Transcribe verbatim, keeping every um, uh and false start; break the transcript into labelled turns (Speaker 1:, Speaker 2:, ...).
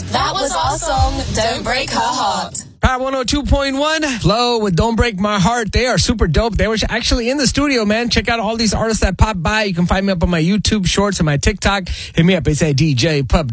Speaker 1: That was our song, Don't Break Her Heart.
Speaker 2: Power one oh two point one, Flo with Don't Break My Heart. They are super dope. They were actually in the studio, man. Check out all these artists that pop by. You can find me up on my YouTube shorts and my TikTok. Hit me up. It's a D J Pub.